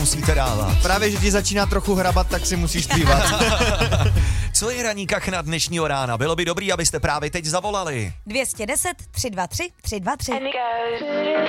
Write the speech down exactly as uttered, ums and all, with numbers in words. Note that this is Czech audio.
musíte dávat. Právě, že ti začíná trochu hrabat, tak si musíš zpívat. Co je ranní kachna dnešního rána? Bylo by dobrý, abyste právě teď zavolali. dvě stě deset, tři sta dvacet tři, tři sta dvacet tři.